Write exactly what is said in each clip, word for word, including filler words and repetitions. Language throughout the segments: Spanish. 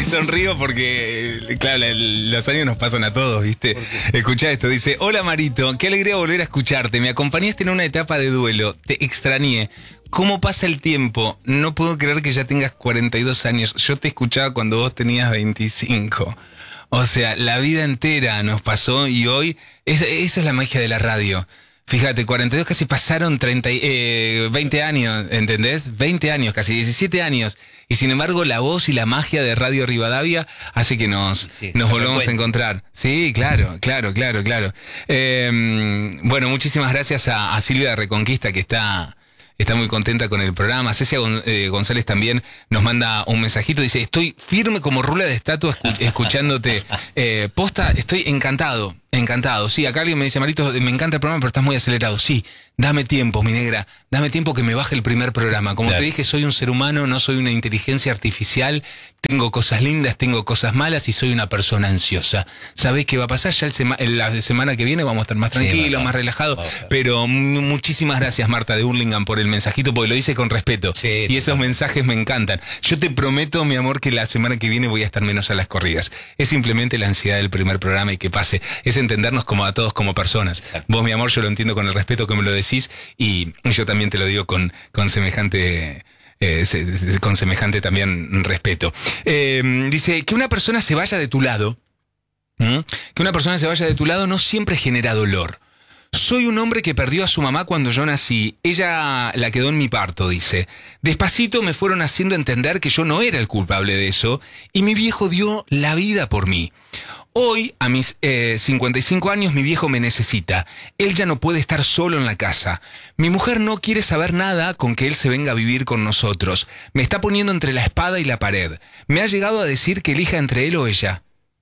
sonrío porque, claro, los años nos pasan a todos, ¿viste? Escuchá esto, dice: hola Marito, qué alegría volver a escucharte. Me acompañaste en una etapa de duelo, te extrañé. ¿Cómo pasa el tiempo? No puedo creer que ya tengas cuarenta y dos años. Yo te escuchaba cuando vos tenías veinticinco. O sea, la vida entera nos pasó y hoy, es, esa es la magia de la radio. Fíjate, cuarenta y dos casi pasaron treinta, eh, veinte años, ¿entendés? veinte años, casi diecisiete años. Y sin embargo, la voz y la magia de Radio Rivadavia hace que nos, sí, nos volvamos a encontrar. Sí, claro, claro, claro, claro. Eh, bueno, muchísimas gracias a, a Silvia de Reconquista, que está... Está muy contenta con el programa. Cecia eh, González también nos manda un mensajito. Dice: estoy firme como rula de estatua escu escuchándote. Eh, posta, estoy encantado. Encantado. Sí, acá alguien me dice: Marito, me encanta el programa, pero estás muy acelerado. Sí, dame tiempo, mi negra. Dame tiempo que me baje el primer programa. Como claro. te dije, soy un ser humano, no soy una inteligencia artificial. Tengo cosas lindas, tengo cosas malas y soy una persona ansiosa. ¿Sabés qué va a pasar? Ya el sema la semana que viene vamos a estar más tranquilos, sí, más relajados. Pero muchísimas gracias, Marta de Hurlingham, por el mensajito, porque lo hice con respeto. Sí, y esos mensajes me encantan. Yo te prometo, mi amor, que la semana que viene voy a estar menos a las corridas. Es simplemente la ansiedad del primer programa y que pase. Es entendernos como a todos como personas. Exacto. Vos, mi amor, yo lo entiendo con el respeto que me lo decís y yo también te lo digo con, con semejante... Eh, se, se, con semejante también respeto. Eh, dice que una persona se vaya de tu lado, ¿Mm? que una persona se vaya de tu lado no siempre genera dolor. Soy un hombre que perdió a su mamá cuando yo nací. Ella la quedó en mi parto, dice. Despacito me fueron haciendo entender que yo no era el culpable de eso y mi viejo dio la vida por mí. Hoy, a mis eh, cincuenta y cinco años, mi viejo me necesita. Él ya no puede estar solo en la casa. Mi mujer no quiere saber nada con que él se venga a vivir con nosotros. Me está poniendo entre la espada y la pared. Me ha llegado a decir que elija entre él o ella.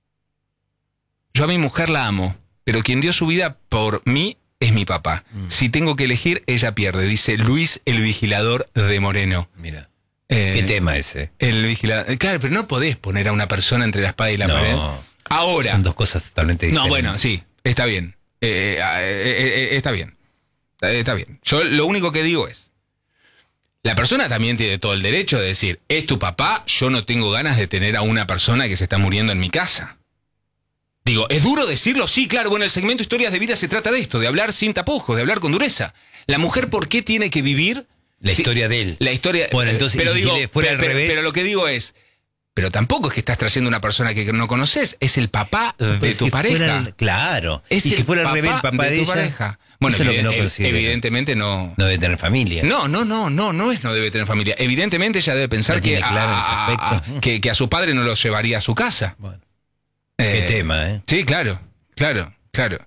Yo a mi mujer la amo, pero quien dio su vida por mí es mi papá. Mm. Si tengo que elegir, ella pierde, dice Luis, el vigilador de Moreno. Mira. Eh, ¿Qué tema ese? El vigilador. Claro, pero no podés poner a una persona entre la espada y la no. pared. Ahora. Son dos cosas totalmente diferentes. No, bueno, sí, está bien. Eh, eh, eh, eh, está bien. Eh, está bien. Yo lo único que digo es, la persona también tiene todo el derecho de decir, es tu papá, yo no tengo ganas de tener a una persona que se está muriendo en mi casa. Digo, ¿es duro decirlo? Sí, claro. Bueno, el segmento Historias de Vida se trata de esto, de hablar sin tapujos, de hablar con dureza. La mujer, ¿por qué tiene que vivir? La sí, historia de él. La historia... Bueno, entonces, pero, si digo, le fuera pero, al pero, revés... pero lo que digo es... Pero tampoco es que estás trayendo una persona que no conoces, es el papá de pero tu si pareja. El, claro. Es y si fuera al revés, el papá de, de tu ella, pareja. Bueno, eso evident, es lo que no considera. Evidentemente no. No debe tener familia. No, no, no, no, no es no debe tener familia. Evidentemente ella debe pensar no que, claro a, a, a, que, que a su padre no lo llevaría a su casa. Bueno. Eh, Qué tema, ¿eh? Sí, claro, claro, claro.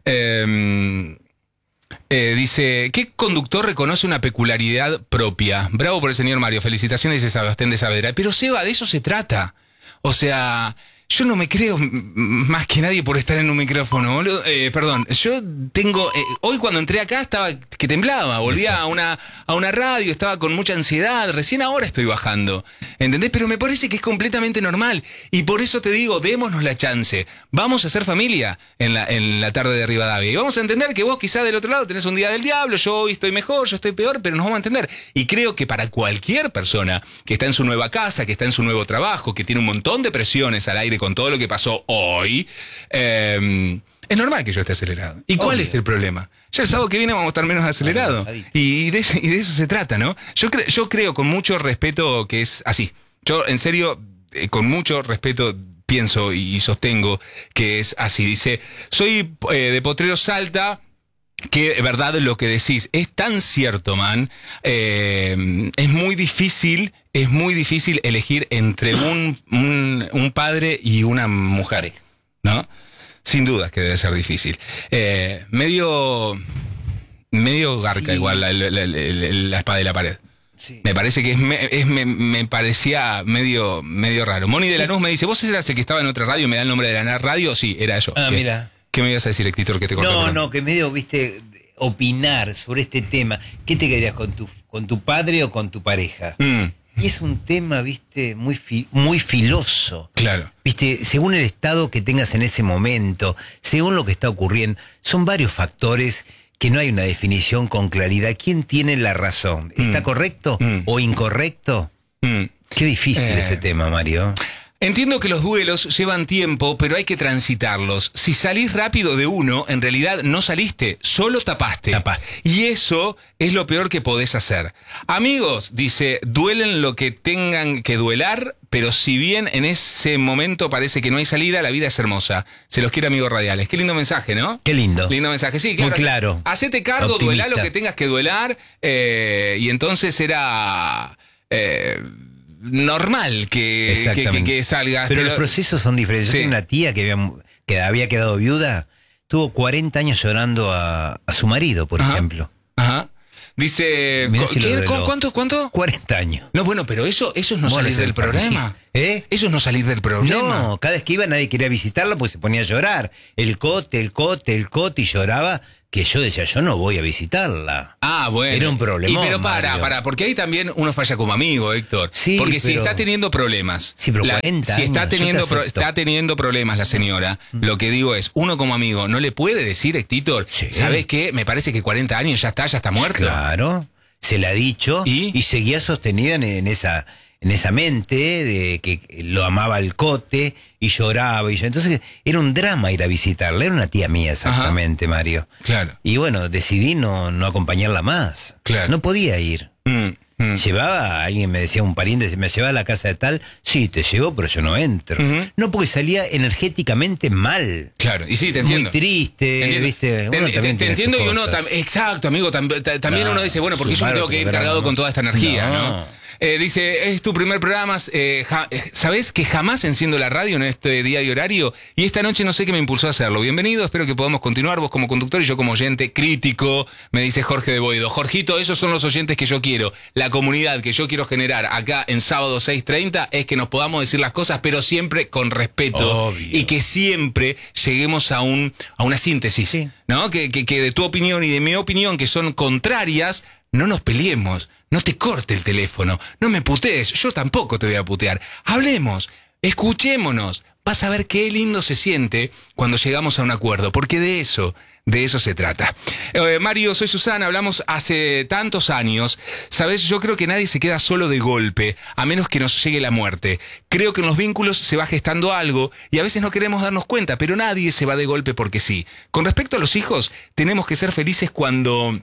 Eh, Eh, dice, ¿qué conductor reconoce una peculiaridad propia? Bravo por el señor Mario, felicitaciones, dice Sebastián de Saavedra. Pero Seba, de eso se trata. O sea, yo no me creo más que nadie por estar en un micrófono, boludo. Eh, perdón, yo tengo... Eh, hoy cuando entré acá estaba que temblaba, volvía a una, a una radio, estaba con mucha ansiedad, recién ahora estoy bajando, ¿entendés? Pero me parece que es completamente normal y por eso te digo, démonos la chance. Vamos a hacer familia en la, en la tarde de Rivadavia y vamos a entender que vos quizás del otro lado tenés un día del diablo, yo hoy estoy mejor, yo estoy peor, pero nos vamos a entender. Y creo que para cualquier persona que está en su nueva casa, que está en su nuevo trabajo, que tiene un montón de presiones al aire con todo lo que pasó hoy, eh, es normal que yo esté acelerado. ¿Y cuál Obvio. es el problema? Ya el sábado que viene vamos a estar menos acelerados. Y de, y de eso se trata, ¿no? Yo, cre yo creo con mucho respeto que es así. Yo, en serio, eh, con mucho respeto pienso y, y sostengo que es así. Dice, soy eh, de Potrero Salta... Que verdad lo que decís, es tan cierto, man. Eh, es muy difícil, es muy difícil elegir entre un, un, un padre y una mujer, ¿no? Sin duda que debe ser difícil. Eh, medio, medio garca sí. igual la, la, la, la, la espada y la pared. Sí. Me parece que es, me, es me, me parecía medio, medio raro. Moni de sí. Lanús me dice, ¿vos eras el que estaba en otra radio y me da el nombre de la radio? Sí, era yo. Ah, ¿Qué? mira. ¿Qué me ibas a decir, Héctor, que te corté? No, no, que medio, viste, opinar sobre este tema. ¿Qué te quedarías con tu, con tu padre o con tu pareja? Mm. Y es un tema, viste, muy, fi, muy filoso. Claro. Viste, según el estado que tengas en ese momento, según lo que está ocurriendo, son varios factores que no hay una definición con claridad. ¿Quién tiene la razón? ¿Está mm. correcto mm. o incorrecto? Mm. Qué difícil eh. ese tema, Mario. Entiendo que los duelos llevan tiempo, pero hay que transitarlos. Si salís rápido de uno, en realidad no saliste, solo tapaste. Tapaste. Y eso es lo peor que podés hacer. Amigos, dice, duelen lo que tengan que duelar, pero si bien en ese momento parece que no hay salida, la vida es hermosa. Se los quiere, amigos radiales. Qué lindo mensaje, ¿no? Qué lindo. Lindo mensaje, sí, claro. Muy claro. Hacete cargo, Optimista. duelá lo que tengas que duelar, eh, y entonces era... Eh, normal que, que, que, que salgas. Pero, pero los procesos son diferentes. Sí. Yo tengo una tía que había, que había quedado viuda, tuvo cuarenta años llorando a, a su marido, por Ajá. ejemplo. Ajá. Dice, Mirá si lo ¿qué, dueló. ¿cuánto, cuánto? cuarenta años. No, bueno, pero eso, eso es no Bueno, salir es del el programa. ¿Eh? Eso es no salir del problema. No, cada vez que iba nadie quería visitarla porque se ponía a llorar. El cote, el cote, el cote, y lloraba, que yo decía, yo no voy a visitarla. Ah, bueno. Era un problemón, Y pero para, Mario. para, porque ahí también uno falla como amigo, Héctor. Sí, porque si pero- está teniendo problemas. Sí, pero la- cuarenta Si está años, yo te teniendo, pro- acepto. está teniendo problemas la señora, lo que digo es, uno como amigo, ¿no le puede decir, Héctor, Sí. ¿sabes qué? Me parece que cuarenta años ya está, ya está muerto. Claro, se la ha dicho ¿Y? y, seguía sostenida en, en esa en esa mente de que lo amaba al cote y lloraba. Y yo, entonces era un drama ir a visitarla. Era una tía mía exactamente, Mario. Claro. Y bueno, decidí no, no acompañarla más. Claro. No podía ir. Mm, mm. Llevaba, alguien me decía, un pariente, me llevaba a la casa de tal, sí, te llevo, pero yo no entro. Ujú. No, porque salía energéticamente mal. Claro, y sí, te entiendo. Muy triste, Te entiendo. ¿viste? Te- Uno te, también te tiene entiendo sus y uno cosas. tam- exacto, amigo, tam- ta- también Claro, uno dice, bueno, porque yo me sumar tengo otro que ir drama, cargado ¿no? con toda esta energía, ¿no? No. Eh, dice, es tu primer programa, eh, ja- eh, ¿sabés que jamás enciendo la radio en este día y horario? Y esta noche no sé qué me impulsó a hacerlo. Bienvenido, espero que podamos continuar, vos como conductor y yo como oyente crítico, me dice Jorge de Boedo. Jorgito, esos son los oyentes que yo quiero. La comunidad que yo quiero generar acá en sábado seis treinta es que nos podamos decir las cosas, pero siempre con respeto. Obvio. Y que siempre lleguemos a un a una síntesis, Sí. ¿no? Que, que, que de tu opinión y de mi opinión, que son contrarias, no nos peleemos, no te corte el teléfono, no me putees, yo tampoco te voy a putear. Hablemos, escuchémonos, vas a ver qué lindo se siente cuando llegamos a un acuerdo, porque de eso, de eso se trata. Eh, Mario, soy Susana, hablamos hace tantos años. Sabes, yo creo que nadie se queda solo de golpe, a menos que nos llegue la muerte. Creo que en los vínculos se va gestando algo y a veces no queremos darnos cuenta, pero nadie se va de golpe porque sí. Con respecto a los hijos, tenemos que ser felices cuando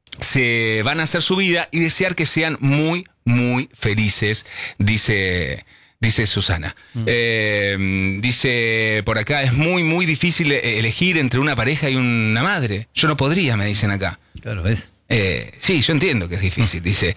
se van a hacer su vida y desear que sean muy, muy felices, dice, dice Susana. Mm. Eh, dice por acá, es muy, muy difícil elegir entre una pareja y una madre. Yo no podría, me dicen acá. Claro, ¿ves? Eh, sí, yo entiendo que es difícil, dice.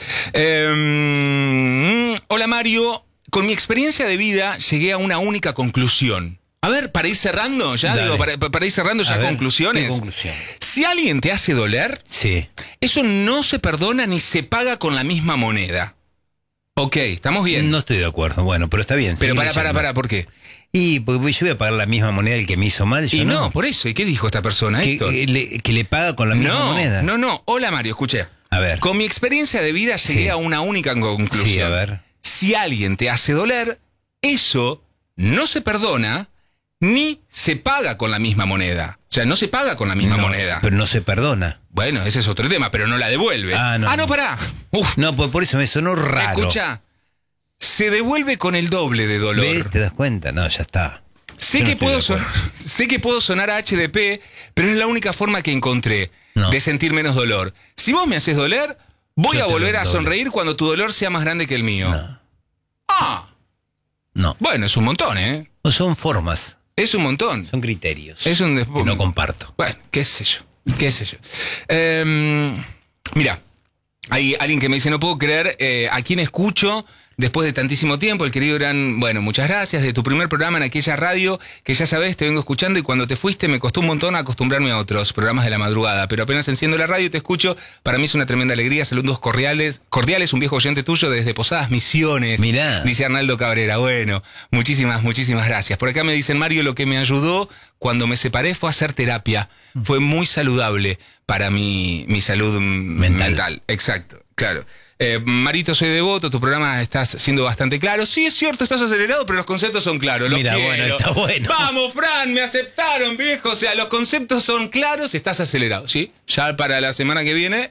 Eh, hola Mario, con mi experiencia de vida llegué a una única conclusión. A ver, para ir cerrando, ya Dale. digo, para, para ir cerrando ya A ver, conclusiones. ¿qué conclusión? Si alguien te hace doler, Sí. eso no se perdona ni se paga con la misma moneda. Ok, estamos bien. No estoy de acuerdo, bueno, pero está bien. Pero sigue para, para, leyendo. para, ¿por qué? Y porque yo voy a pagar la misma moneda del que me hizo mal, yo Y no, no. por eso. ¿Y qué dijo esta persona, que, Héctor? que le, que le paga con la misma no, moneda. no, no. Hola Mario, escuché. A ver. Con mi experiencia de vida llegué Sí. a una única conclusión. Sí, a ver. Si alguien te hace doler, eso no se perdona ni se paga con la misma moneda. O sea, no se paga con la misma No, moneda. Pero no se perdona. Bueno, ese es otro tema, pero no la devuelve. Ah, no. Ah, no, pará. Uf, No, pues por eso me sonó raro. escucha. Se devuelve con el doble de dolor. ¿Ves? ¿Te das cuenta? No, ya está. Sé Yo no que, estoy puedo de son- acuerdo. sé que puedo sonar a H D P, pero es la única forma que encontré No. de sentir menos dolor. Si vos me haces doler, voy Yo a te volver doy a doble. sonreír cuando tu dolor sea más grande que el mío. No. Ah, No. bueno, es un montón, ¿eh? O son formas, Es un montón. son criterios. Es un... des- que no comparto. Bueno, qué sé yo, qué sé yo. Eh, mira, hay alguien que me dice, no puedo creer eh, a quién escucho después de tantísimo tiempo, el querido Gran, bueno, muchas gracias, de tu primer programa en aquella radio, que ya sabes, te vengo escuchando y cuando te fuiste me costó un montón acostumbrarme a otros programas de la madrugada, pero apenas enciendo la radio y te escucho, para mí es una tremenda alegría, saludos cordiales, cordiales, un viejo oyente tuyo desde Posadas Misiones, Mirá. dice Arnaldo Cabrera, bueno, muchísimas, muchísimas gracias. Por acá me dicen, Mario, lo que me ayudó cuando me separé fue hacer terapia, fue muy saludable para mi, mi salud mental. mental. Exacto, claro. Eh, Marito, soy devoto, tu programa estás siendo bastante claro. Sí, es cierto, estás acelerado, pero los conceptos son claros. Los Mira, quiero. bueno, está bueno. Vamos, Fran, me aceptaron, viejo. O sea, los conceptos son claros, estás acelerado, ¿sí? Ya para la semana que viene,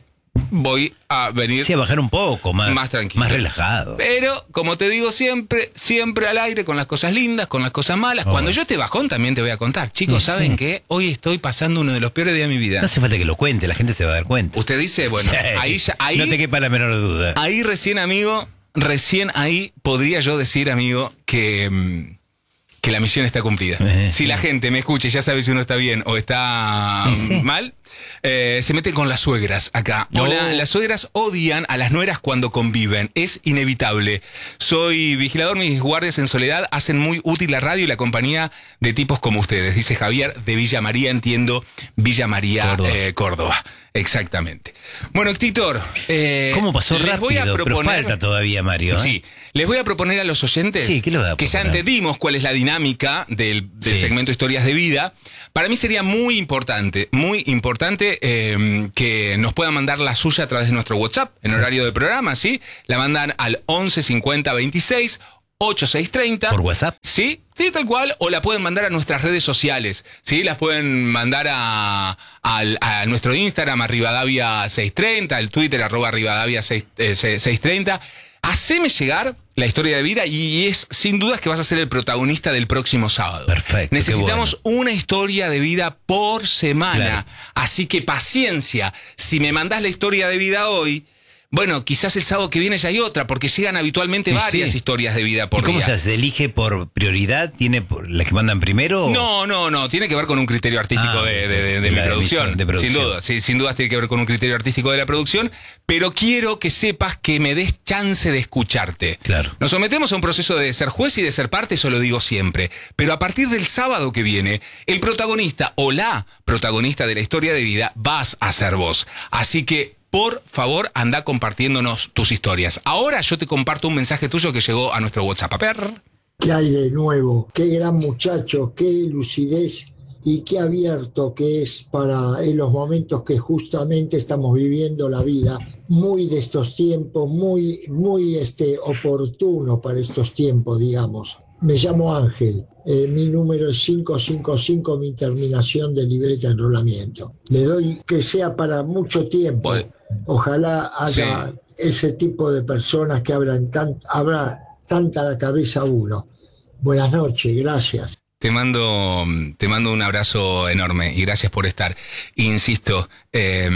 voy a venir... Sí, a bajar un poco, más, más tranquilo. Más relajado. Pero, como te digo siempre, siempre al aire, con las cosas lindas, con las cosas malas. Oh. Cuando yo esté bajón también te voy a contar. Chicos, sí, ¿saben sí. qué? Hoy estoy pasando uno de los peores días de mi vida. No hace falta que lo cuente, la gente se va a dar cuenta. Usted dice, bueno, sí. ahí, ya, ahí... No te quepa la menor duda. Ahí recién, amigo, recién ahí podría yo decir, amigo, que... que la misión está cumplida. Eh, si sí. la gente me escucha y ya sabe si uno está bien o está sí. mal, eh, se mete con las suegras acá. No. Hola, las suegras odian a las nueras cuando conviven. Es inevitable. Soy vigilador, mis guardias en soledad hacen muy útil la radio y la compañía de tipos como ustedes. Dice Javier de Villa María, entiendo, Villa María, Córdoba. Eh, Córdoba. Exactamente. Bueno, Héctor, eh, ¿cómo pasó les rápido? Voy a proponer, pero falta todavía, Mario. ¿eh? Sí, les voy a proponer a los oyentes sí, ¿qué le voy a que ya entendimos cuál es la dinámica del, del sí. segmento Historias de Vida. Para mí sería muy importante, muy importante eh, que nos puedan mandar la suya a través de nuestro WhatsApp en horario de programa, ¿sí? La mandan al once cincuenta veintiséis ochenta y seis treinta. ¿Por WhatsApp? Sí, sí, tal cual. O la pueden mandar a nuestras redes sociales. Sí, las pueden mandar a, a, a nuestro Instagram, a Rivadavia seiscientos treinta, al Twitter, arroba Rivadavia seiscientos treinta. Haceme llegar la historia de vida y es sin dudas que vas a ser el protagonista del próximo sábado. Perfecto. Necesitamos bueno. una historia de vida por semana. Claro. Así que paciencia. Si me mandás la historia de vida hoy... Bueno, quizás el sábado que viene ya hay otra, porque llegan habitualmente sí, varias sí. historias de vida por ¿Y cómo día. se hace? ¿Se elige por prioridad? ¿Tiene por las que mandan primero? O... No, no, no. Tiene que ver con un criterio artístico ah, de, de, de, de mi producción. De producción. Sin duda, sí, sin duda tiene que ver con un criterio artístico de la producción. Pero quiero que sepas que me des chance de escucharte. Claro. Nos sometemos a un proceso de ser juez y de ser parte, eso lo digo siempre. Pero a partir del sábado que viene, el protagonista o la protagonista de la historia de vida vas a ser vos. Así que por favor, anda compartiéndonos tus historias. Ahora yo te comparto un mensaje tuyo que llegó a nuestro WhatsApp. A ver. ¿Qué hay de nuevo? Qué gran muchacho, qué lucidez y qué abierto que es para en los momentos que justamente estamos viviendo la vida. Muy de estos tiempos, muy, muy este, oportuno para estos tiempos, digamos. Me llamo Ángel, eh, mi número es cinco cinco cinco, mi terminación de libreta de enrolamiento. Le doy que sea para mucho tiempo. Bueno, ojalá haya sí. ese tipo de personas que abran tan, abra tanta la cabeza a uno. Buenas noches, gracias. Te mando, te mando un abrazo enorme y gracias por estar. Insisto, eh,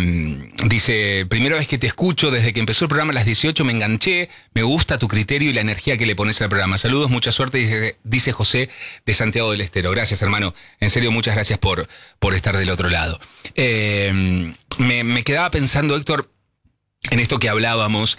dice, primera vez que te escucho, desde que empezó el programa a las dieciocho me enganché, me gusta tu criterio y la energía que le pones al programa. Saludos, mucha suerte, dice, dice José de Santiago del Estero. Gracias, hermano. En serio, muchas gracias por, por estar del otro lado. Eh, me, me quedaba pensando, Héctor, en esto que hablábamos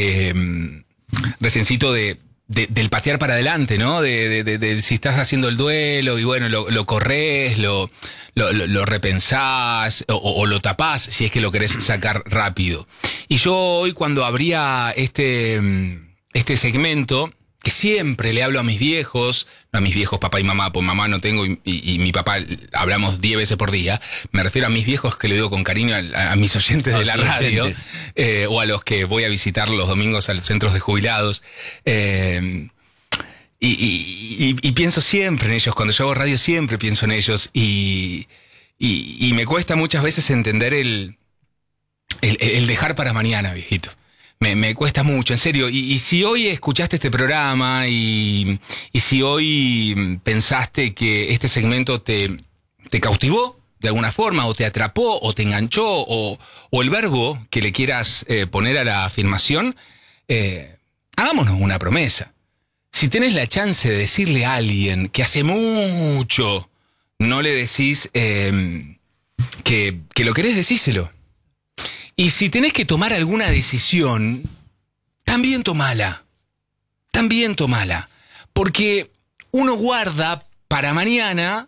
de, reciencito de... De, del patear para adelante, ¿no? De, de, de, de si estás haciendo el duelo y bueno, lo, lo corres, lo, lo, lo repensás o, o lo tapás si es que lo querés sacar rápido. Y yo hoy cuando abría este, este segmento, que siempre le hablo a mis viejos, no a mis viejos papá y mamá, pues mamá no tengo y, y, y mi papá hablamos diez veces por día, me refiero a mis viejos que le digo con cariño a, a mis oyentes de la radio, eh, o a los que voy a visitar los domingos a los centros de jubilados, eh, y, y, y, y pienso siempre en ellos, cuando yo hago radio siempre pienso en ellos, y, y, y me cuesta muchas veces entender el, el, el dejar para mañana, viejito. Me, me cuesta mucho, en serio. Y, y si hoy escuchaste este programa y, y si hoy pensaste que este segmento te, te cautivó de alguna forma, o te atrapó, o te enganchó, o, o el verbo que le quieras eh, poner a la afirmación, eh, hagámonos una promesa. Si tenés la chance de decirle a alguien que hace mucho no le decís eh, que, que lo querés, decíselo. Y si tenés que tomar alguna decisión, también tomala. También tomala. Porque uno guarda para mañana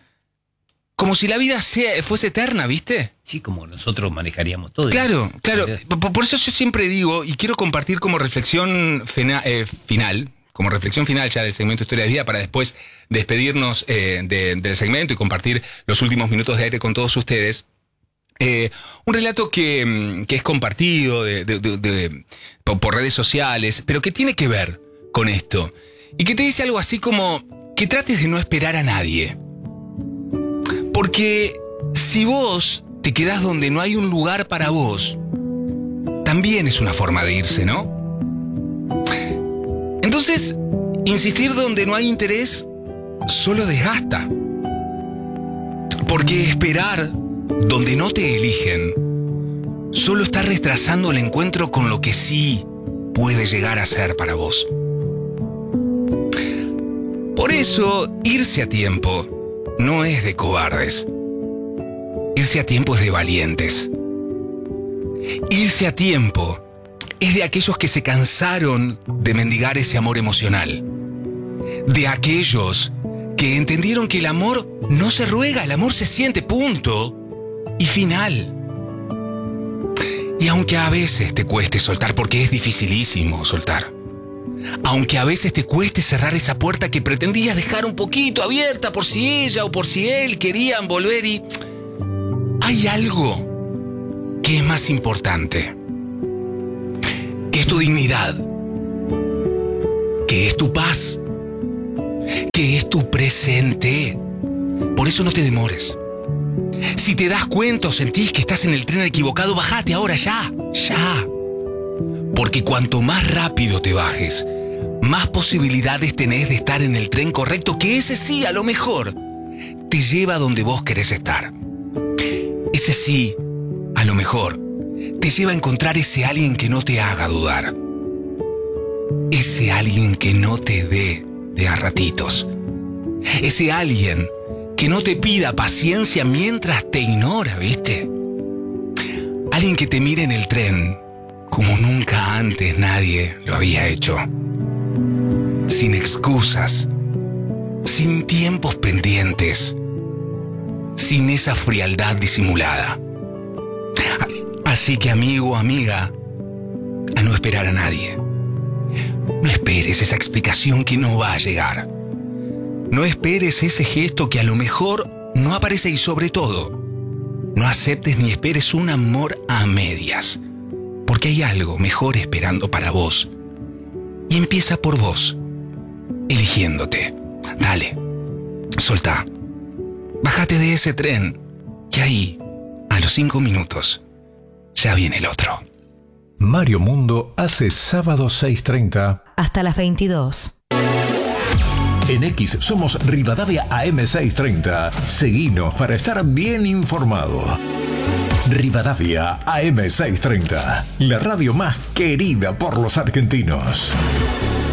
como si la vida sea, fuese eterna, ¿viste? Sí, como nosotros manejaríamos todo. Claro, claro. Por eso yo siempre digo, y quiero compartir como reflexión fina, eh, final, como reflexión final ya del segmento Historia de Vida, para después despedirnos eh, de, del segmento y compartir los últimos minutos de aire con todos ustedes. Eh, un relato que, que es compartido de, de, de, de, por, por redes sociales, pero que tiene que ver con esto. Y que te dice algo así como que trates de no esperar a nadie. Porque si vos te quedás donde no hay un lugar para vos, también es una forma de irse, ¿no? Entonces, insistir donde no hay interés solo desgasta. Porque esperar donde no te eligen solo está retrasando el encuentro con lo que sí puede llegar a ser para vos. Por eso, irse a tiempo no es de cobardes. Irse a tiempo es de valientes. Irse a tiempo es de aquellos que se cansaron de mendigar ese amor emocional. De aquellos que entendieron que el amor no se ruega, el amor se siente, punto. Y final. Y aunque a veces te cueste soltar, porque es dificilísimo soltar, aunque a veces te cueste cerrar esa puerta que pretendías dejar un poquito abierta por si ella o por si él querían volver, y hay algo que es más importante, que es tu dignidad, que es tu paz, que es tu presente. Por eso no te demores. Si te das cuenta o sentís que estás en el tren equivocado, bajate ahora, ya, ya. Porque cuanto más rápido te bajes, más posibilidades tenés de estar en el tren correcto, que ese sí, a lo mejor, te lleva a donde vos querés estar. Ese sí, a lo mejor, te lleva a encontrar ese alguien que no te haga dudar. Ese alguien que no te dé de a ratitos. Ese alguien que no te pida paciencia mientras te ignora, ¿viste? Alguien que te mire en el tren como nunca antes nadie lo había hecho. Sin excusas, sin tiempos pendientes, sin esa frialdad disimulada. Así que, amigo o amiga, a no esperar a nadie. No esperes esa explicación que no va a llegar. No esperes ese gesto que a lo mejor no aparece, y sobre todo, no aceptes ni esperes un amor a medias, porque hay algo mejor esperando para vos. Y empieza por vos, eligiéndote. Dale, soltá. Bájate de ese tren, que ahí, a los cinco minutos, ya viene el otro. Mario Mundo hace sábado seis treinta hasta las veintidós. En X somos Rivadavia A M seiscientos treinta. Seguinos para estar bien informado. Rivadavia A M seiscientos treinta, la radio más querida por los argentinos.